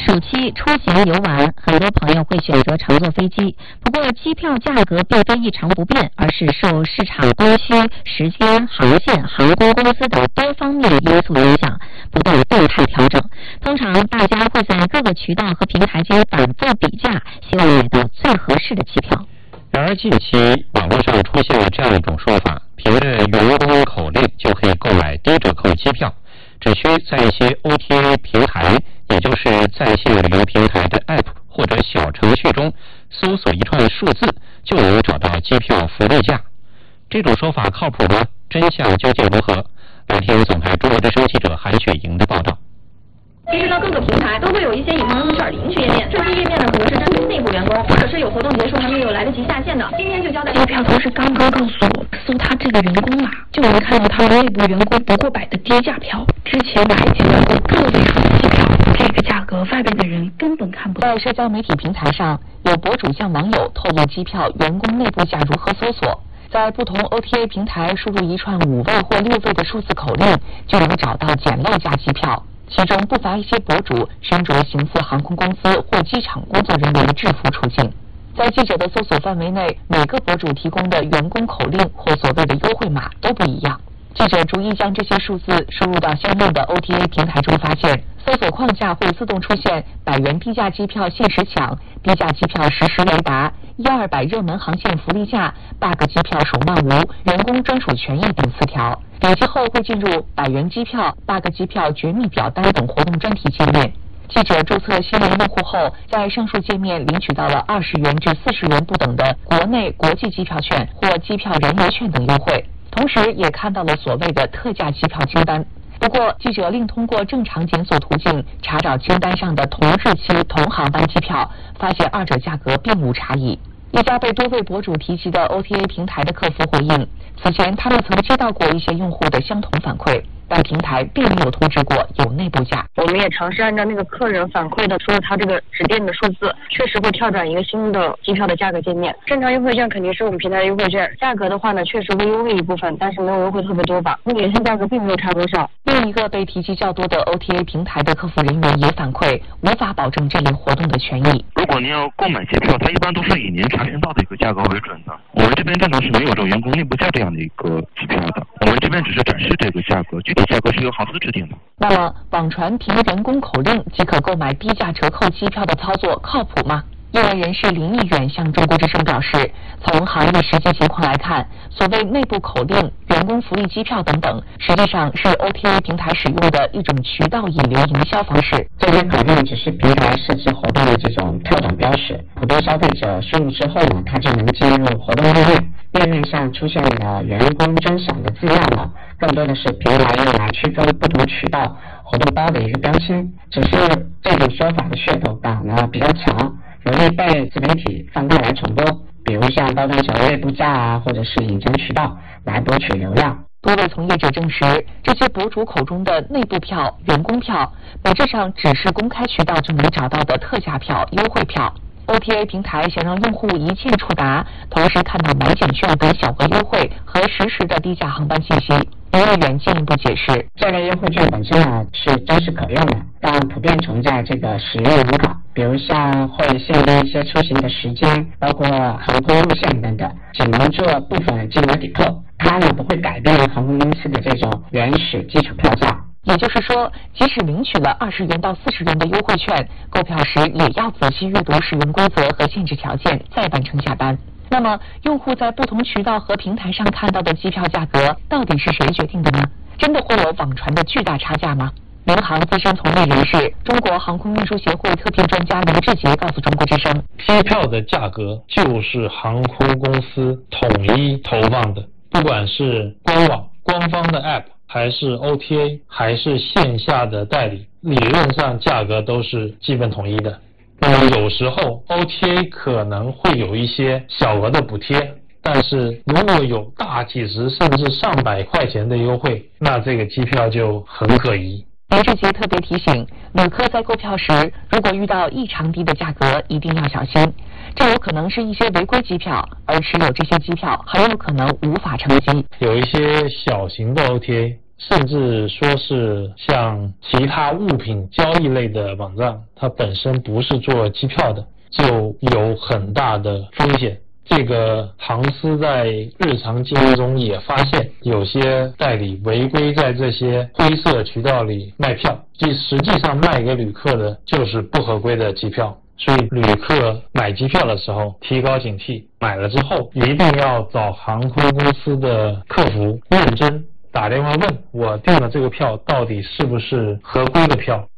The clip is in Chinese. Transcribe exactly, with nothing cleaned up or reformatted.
暑期出行游玩，很多朋友会选择乘坐飞机。不过，机票价格并非一成不变，而是受市场供需、时间、航线、航空公司等多方面因素影响，不断动态调整。通常，大家会在各个渠道和平台间反复比价，希望买到最合适的机票。 然而，近期网络上出现了这样一种说法：凭着员工口令就可以购买低折扣机票，只需在一些 O T A 平台，也就是在线旅游平台的 App 或者小程序中搜索一串数字，就能找到机票福利价。这种说法靠谱吗？真相究竟如何？来听总台中国之声记者韩雪莹的报道。 其实呢，各个平台都会有一些以航四点零去页面，这些页面呢可能是针对内部员工，或者是有活动结束还没有来得及下线的。今天就交代机票公司刚刚告诉我，搜他这个员工码，就能看到他们内部员工不过百的低价票。之前我还接到过个位数的机票，这个价格外边的人根本看不到。 在社交媒体平台上，有博主向网友透露机票员工内部价如何搜索。在不同 O T A 平台输入一串五位或六位的数字口令，就能找到捡漏价机票。其中不乏一些博主身着形似航空公司或机场工作人员的制服出镜。在记者的搜索范围内，每个博主提供的员工口令或所谓的优惠码都不一样。记者逐一将这些数字输入到相应的 O T A 平台中，发现搜索框架会自动出现百元低价机票限时抢、低价机票实时雷达、一二百热门航线福利价、bug 机票首冒无、员工专属权益等四条。点击后会进入百元机票、bug 机票绝密表单等活动专题界面。记者注册新人用户后，在上述界面领取到了二十元至四十元不等的国内、国际机票券或机票燃油券等优惠，同时也看到了所谓的特价机票清单。不过，记者另通过正常检索途径查找清单上的同日期同航班机票，发现二者价格并无差异。一家被多位博主提及的 O T A 平台的客服回应，此前他们曾接到过一些用户的相同反馈，但平台并没有通知过有内部价。 我们也尝试按照那个客人反馈的，说他这个指定的数字，确实会跳转一个新的机票的价格界面。正常优惠券肯定是我们平台的优惠券，价格的话呢，确实会优惠一部分，但是没有优惠特别多吧，那原先价格并没有差多少。 另一个被提及较多的 O T A 平台的客服人员也反馈，无法保证这类活动的权益。 如果您要购买机票，它一般都是以您查询到的一个价格为准的。我们这边正常是没有这种员工内部价这样的一个机票的，我们这边只是展示这个价格，具体价格是由航司制定的。 那么，网传凭人工口令即可购买低价折扣机票的操作靠谱吗？业内人士林毅远向中国之声表示，从行业实际情况来看，所谓内部口令、员工福利机票等等，实际上是 O T A 平台使用的一种渠道引流营销方式。 这些口令只是平台设计活动的这种特种标识，普通消费者输入之后呢，他就能进入活动页面，页面上出现的员工专享的字样呢，更多的是平台用来区分不同渠道活动包的一个标签。只是这种说法的噱头感呢比较强，容易被自媒体放大来传播，比如像包装成内部价啊，或者是引荐渠道来博取流量。 多位从业者证实，这些博主口中的内部票、员工票，本质上只是公开渠道就能找到的特价票、优惠票。O T A 平台想让用户一键触达，同时看到满减券等小额优惠和实时的低价航班信息。林毅远进一步解释， 这类优惠券本身呢是真实可用的，但普遍存在这个使用门槛，比如像会限定一些出行的时间，包括航空路线等等，只能做部分金额抵扣，它呢不会改变航空公司的这种原始基础票价。 也就是说，即使领取了二十元到四十元的优惠券，购票时也要仔细阅读使用规则和限制条件，再完成下单。那么，用户在不同渠道和平台上看到的机票价格，到底是谁决定的呢？真的会有网传的巨大差价吗？民航资深从业人士、中国航空运输协会特聘专家刘志杰告诉中国之声， 机票的价格就是航空公司统一投放的，不管是官网、官方的 App，还是 O T A， 还是线下的代理，理论上价格都是基本统一的。那么有时候 O T A 可能会有一些小额的补贴，但是如果有大几十甚至上百块钱的优惠，那这个机票就很可疑。 刘志杰特别提醒，旅客在购票时，如果遇到异常低的价格，一定要小心，这有可能是一些违规机票，而持有这些机票很有可能无法乘机。 有一些小型的 O T A， 甚至说是像其他物品交易类的网站，它本身不是做机票的，就有很大的风险。这个航司在日常经营中也发现有些代理违规在这些灰色渠道里卖票，即实际上卖给旅客的就是不合规的机票。所以旅客买机票的时候提高警惕，买了之后一定要找航空公司的客服认真打电话问，我订的这个票到底是不是合规的票。